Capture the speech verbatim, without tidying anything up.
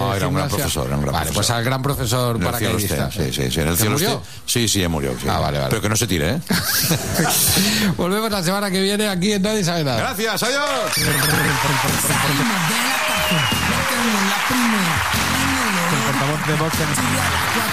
No, era un gran profesor, era un gran Vale, profesor. pues al gran profesor En el cielo paracaidista. esté, sí, sí, sí, en el ¿Se cielo murió? esté. Sí, sí, murió. Sí. Ah, vale, vale. Pero que no se tire, ¿eh? Volvemos la semana que viene aquí en Nadie Sabe Nada. Gracias, adiós. Salimos de la cárcel, ya tenemos la primera. El portavoz de Vox en